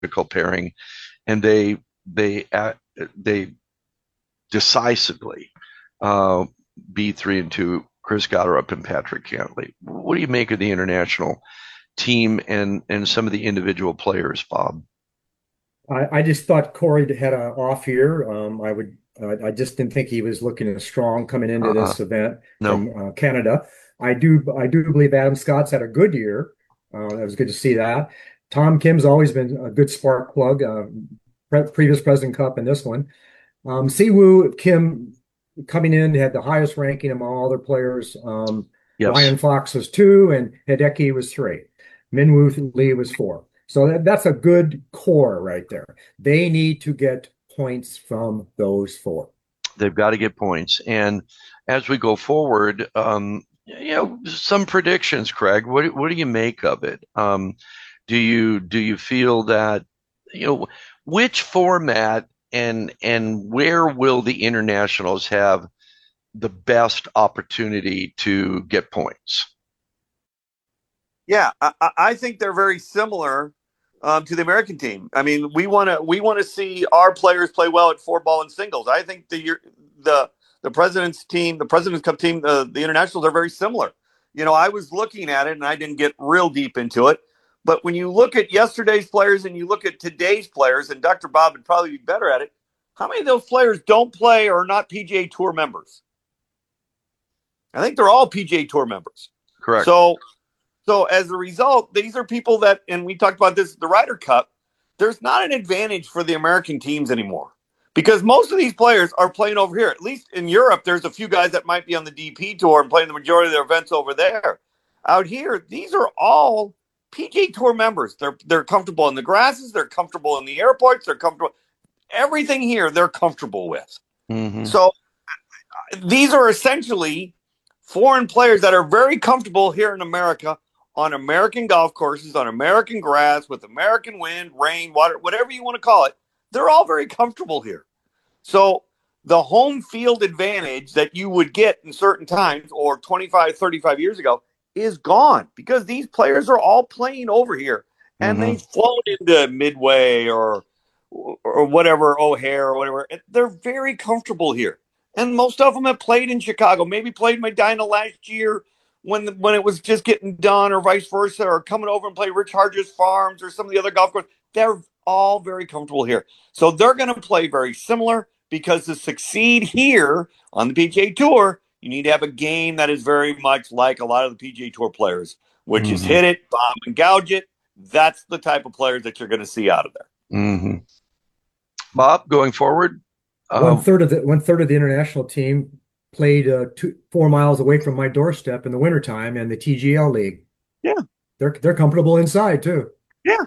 critical pairing, and they decisively uh, beat 3-2 Chris Gotterup and Patrick Cantley. What do you make of the international team and some of the individual players, Bob? I just thought Corey had an off year. I just didn't think he was looking as strong coming into Uh-uh. this event No. from Canada. I do believe Adam Scott's had a good year. It was good to see that. Tom Kim's always been a good spark plug, previous President Cup and this one. Siwoo Kim coming in had the highest ranking among all their players. Yes. Ryan Fox was two, and Hideki was three. Minwoo Lee was four. So that's a good core right there. They need to get points from those four. They've got to get points. And as we go forward, some predictions, Craig. What do you make of it? Do you feel that you know which format and where will the internationals have the best opportunity to get points? Yeah, I think they're very similar to the American team. I mean, we want to see our players play well at four ball and singles. I think the the President's team, the President's Cup team, the internationals are very similar. You know, I was looking at it and I didn't get real deep into it, but when you look at yesterday's players and you look at today's players, and Dr. Bob would probably be better at it. How many of those players don't play or are not PGA Tour members? I think they're all PGA Tour members. Correct. So as a result, these are people that, and we talked about this, the Ryder Cup, there's not an advantage for the American teams anymore because most of these players are playing over here. At least in Europe, there's a few guys that might be on the DP tour and playing the majority of their events over there. Out here, these are all PGA Tour members. They're comfortable in the grasses. They're comfortable in the airports. They're comfortable. Everything here, they're comfortable with. Hmm. So these are essentially foreign players that are very comfortable here in America on American golf courses, on American grass, with American wind, rain, water, whatever you want to call it. They're all very comfortable here. So the home field advantage that you would get in certain times or 25, 35 years ago is gone because these players are all playing over here and Hmm. they've flown into Midway or whatever, O'Hare or whatever. They're very comfortable here. And most of them have played in Chicago, maybe played Medina last year when it was just getting done, or vice versa, or coming over and play Rich Harges Farms or some of the other golf courses. They're all very comfortable here. So they're going to play very similar because to succeed here on the PGA Tour, you need to have a game that is very much like a lot of the PGA Tour players, which is Hmm. hit it, bomb, and gouge it. That's the type of players that you're going to see out of there. Hmm. Bob, going forward, One uh, third of the international team played 4 miles away from my doorstep in the wintertime in the TGL League. Yeah, They're comfortable inside too. yeah,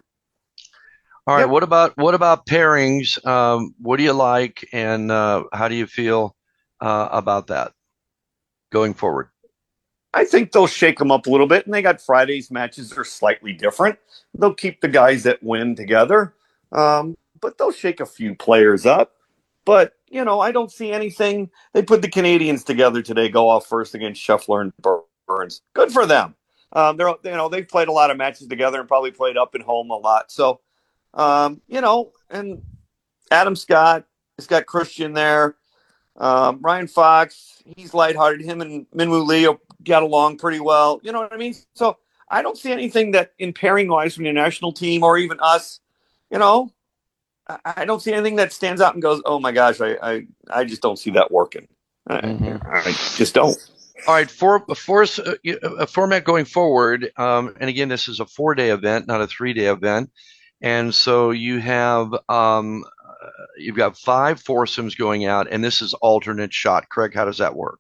all right. yep. What about pairings? What do you like, and how do you feel about that going forward? I think they'll shake them up a little bit, and they got Friday's matches are slightly different. They'll keep the guys that win together, but they'll shake a few players up. But you know, I don't see anything. They put the Canadians together today, go off first against Scheffler and Burns. Good for them. They've played a lot of matches together and probably played up and home a lot. So and Adam Scott has got Christian there. Ryan Fox, he's lighthearted. Him and Minwoo Lee got along pretty well. You know what I mean? So I don't see anything that in pairing wise from the national team or even us, you know, I don't see anything that stands out and goes, oh my gosh, I just don't see that working. Hmm. I just don't. All right, for a format going forward, and again, this is a 4-day event, not a 3-day event, and so you've got five foursomes going out, and this is alternate shot. Craig, how does that work?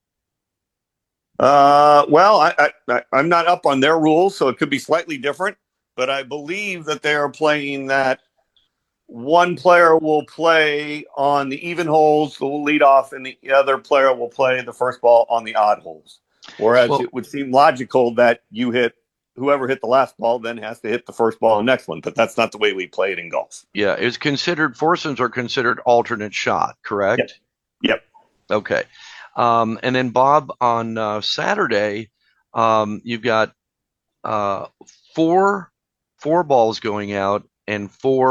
Well, I'm not up on their rules, so it could be slightly different, but I believe that they are playing that one player will play on the even holes, so will lead off, and the other player will play the first ball on the odd holes. Whereas Well, it would seem logical that whoever hit the last ball then has to hit the first ball on the next one, but that's not the way we play it in golf. yeah, it's considered foursomes are considered alternate shot, Yep. correct? Yep. Okay. And then Bob, on Saturday, you've got uh, four balls going out, and 4